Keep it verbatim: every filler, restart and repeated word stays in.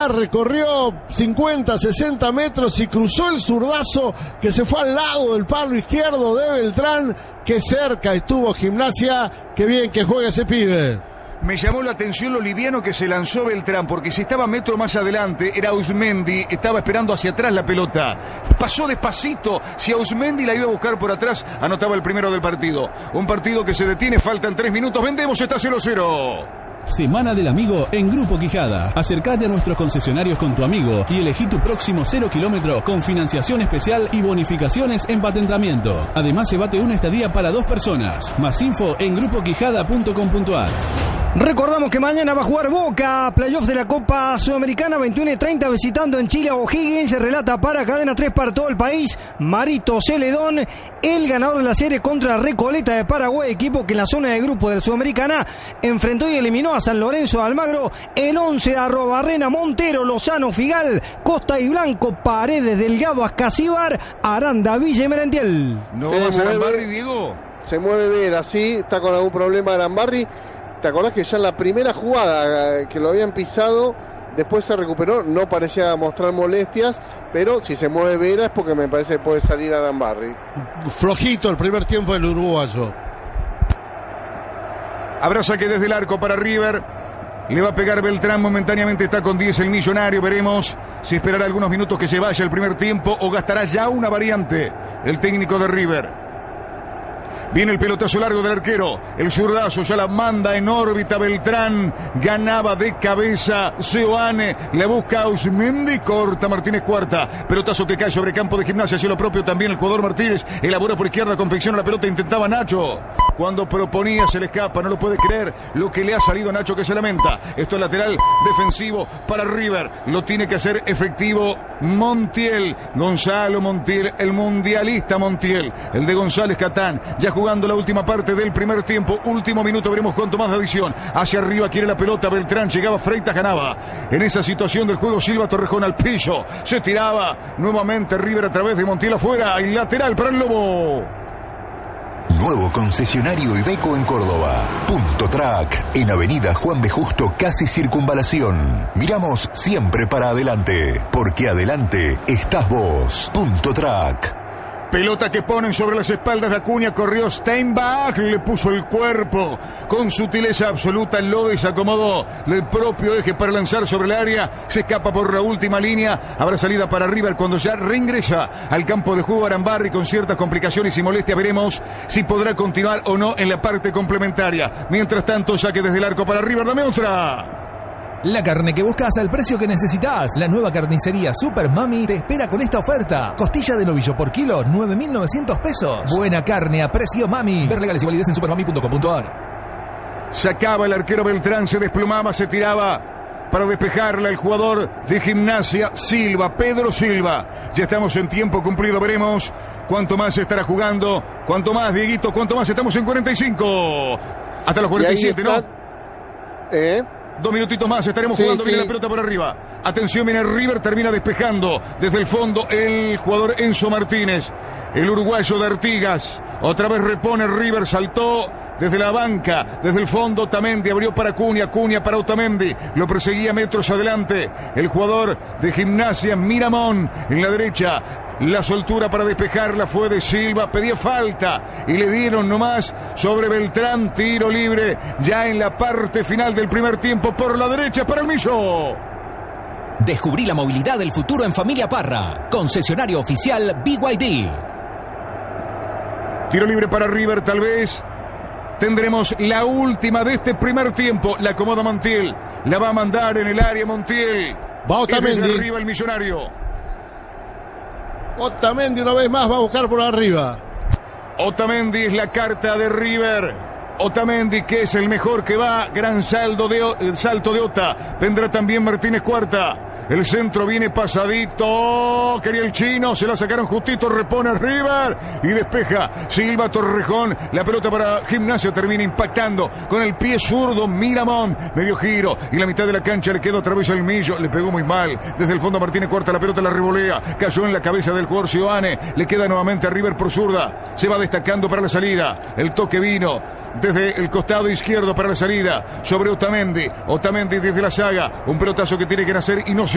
Aguilar recorrió cincuenta, sesenta metros y cruzó el zurdazo que se fue al lado del palo izquierdo de Beltrán. Qué cerca estuvo Gimnasia, qué bien que juega ese pibe. Me llamó la atención lo liviano que se lanzó Beltrán, porque si estaba metro más adelante, era Ausmendi, estaba esperando hacia atrás la pelota. Pasó despacito, si Ausmendi la iba a buscar por atrás, anotaba el primero del partido. Un partido que se detiene, faltan tres minutos, vendemos, está cero cero. Semana del Amigo en Grupo Quijada. Acércate a nuestros concesionarios con tu amigo y elegí tu próximo cero kilómetro con financiación especial y bonificaciones en patentamiento. Además, llévate una estadía para dos personas. Más info en grupo quijada punto com punto a r. Recordamos que mañana va a jugar Boca, playoff de la Copa Sudamericana, veintiuno y treinta, visitando en Chile a O'Higgins. Se relata para Cadena tres para todo el país, Marito Celedón, el ganador de la serie contra Recoleta de Paraguay, equipo que en la zona de grupo de la Sudamericana enfrentó y eliminó a San Lorenzo de Almagro. El once de Arrobarrena, Montero, Lozano, Figal, Costa y Blanco, Paredes, Delgado, Ascasíbar, Aranda, Villa y Merentiel. ¿No va a ser Arambarri, Diego? Se mueve bien, así está con algún problema Arambarri. ¿Te acordás que ya en la primera jugada que lo habían pisado, después se recuperó? No parecía mostrar molestias, pero si se mueve Vera es porque me parece que puede salir Arambarri. Flojito el primer tiempo del uruguayo. Habrá saque desde el arco para River. Le va a pegar Beltrán, momentáneamente está con diez el Millonario. Veremos si esperará algunos minutos que se vaya el primer tiempo o gastará ya una variante el técnico de River. Viene el pelotazo largo del arquero. El zurdazo ya la manda en órbita Beltrán. Ganaba de cabeza Seoane. Le busca Ausmendi. Corta Martínez Cuarta. Pelotazo que cae sobre campo de Gimnasia. Hacia lo propio también el jugador Martínez. Elabora por izquierda. Confecciona la pelota. Intentaba Nacho. Cuando proponía se le escapa. No lo puede creer lo que le ha salido a Nacho, que se lamenta. Esto es lateral defensivo para River. Lo tiene que hacer efectivo Montiel. Gonzalo Montiel. El mundialista Montiel. El de González Catán. Ya jugando la última parte del primer tiempo, último minuto, veremos cuánto más de adición. Hacia arriba quiere la pelota Beltrán, llegaba Freitas, ganaba. En esa situación del juego, Silva Torrejón al piso, se tiraba nuevamente River a través de Montiel afuera, y lateral para el Lobo. Nuevo concesionario Iveco en Córdoba. Punto Track, en Avenida Juan B. Justo, casi Circunvalación. Miramos siempre para adelante, porque adelante estás vos. Punto Track. Pelota que ponen sobre las espaldas de Acuña, corrió Steinbach, le puso el cuerpo con sutileza absoluta, lo desacomodó del propio eje para lanzar sobre el área, se escapa por la última línea, habrá salida para River cuando ya reingresa al campo de juego Arambarri con ciertas complicaciones y molestias. Veremos si podrá continuar o no en la parte complementaria. Mientras tanto, saque desde el arco para River, dame otra. La carne que buscas al precio que necesitas. La nueva carnicería Super Mami te espera con esta oferta. Costilla de novillo por kilo, nueve mil novecientos pesos. Buena carne a precio Mami. Ver legales y validez en supermami punto com punto a r. Sacaba el arquero Beltrán, se desplomaba, se tiraba para despejarla el jugador de Gimnasia, Silva, Pedro Silva. Ya estamos en tiempo cumplido, veremos cuánto más estará jugando, cuánto más, Dieguito, cuánto más. Estamos en cuarenta y cinco, hasta los cuarenta y siete, ¿no? ¿Eh? Dos minutitos más, estaremos sí, jugando, sí. Viene la pelota por arriba. Atención, viene River, termina despejando desde el fondo el jugador Enzo Martínez. El uruguayo de Artigas. Otra vez repone River, saltó desde la banca, desde el fondo. Otamendi abrió para Acuña, Acuña para Otamendi. Lo perseguía metros adelante el jugador de Gimnasia, Miramón, en la derecha. La soltura para despejarla fue de Silva, pedía falta y le dieron nomás sobre Beltrán, tiro libre ya en la parte final del primer tiempo por la derecha para el Millo. Descubrí la movilidad del futuro en Familia Parra, concesionario oficial B Y D. Tiro libre para River, tal vez tendremos la última de este primer tiempo. La acomoda Montiel, la va a mandar en el área Montiel. Va Otamendi. Desde arriba el Millonario. Otamendi una vez más va a buscar por arriba. Otamendi es la carta de River. Otamendi, que es el mejor que va. Gran saldo de, el salto de Ota. Vendrá también Martínez Cuarta. El centro viene pasadito. Quería el chino. Se la sacaron justito. Repone River. Y despeja Silva Torrejón. La pelota para Gimnasia. Termina impactando con el pie zurdo. Miramón. Medio giro. Y la mitad de la cancha le quedó otra vez el Millo. Le pegó muy mal. Desde el fondo Martínez Cuarta. La pelota la revolea. Cayó en la cabeza del jugador Seoane. Le queda nuevamente a River por zurda. Se va destacando para la salida. El toque vino desde el costado izquierdo para la salida. Sobre Otamendi. Otamendi desde la saga. Un pelotazo que tiene que nacer y no se